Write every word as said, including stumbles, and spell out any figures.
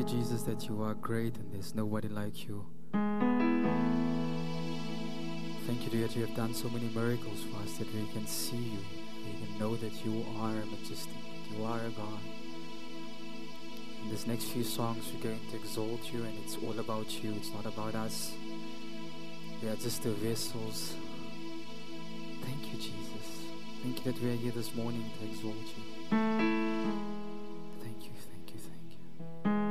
Jesus, that you are great and there's nobody like you. Thank you, dear, that you have done so many miracles for us that we can see you. We can know that you are majestic, that you are a God. In these next few songs, we're going to exalt you, and it's all about you. It's not about us. We are just the vessels. Thank you, Jesus. Thank you that we are here this morning to exalt you.